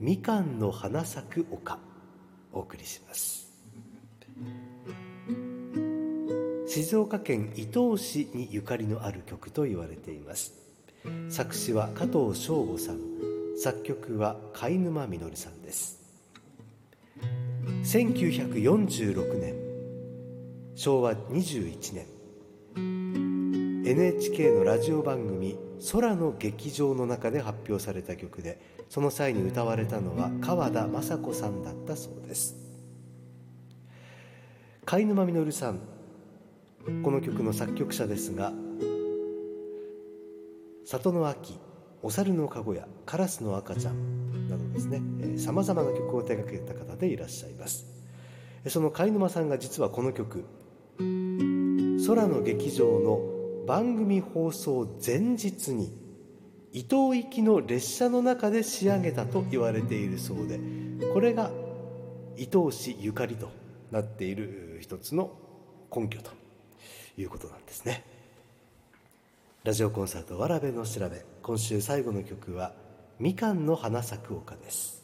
みかんの花咲く丘お送りします。静岡県伊東市にゆかりのある曲と言われています。作詞は加藤翔吾さん、作曲は貝沼実さんです。1946年昭和21年 NHK のラジオ番組空の劇場の中で発表された曲で、その際に歌われたのは川田雅子さんだったそうです。貝沼実さん、この曲の作曲者ですが、里の秋、お猿のかごや、カラスの赤ちゃんなどですね、さまざまな曲を手掛けた方でいらっしゃいます。その貝沼さんが実はこの曲、空の劇場の番組放送前日に伊東行きの列車の中で仕上げたと言われているそうで、これが伊東市ゆかりとなっている一つの根拠ということなんですね。ラジオコンサートわらべの調べ、今週最後の曲はみかんの花咲く丘です。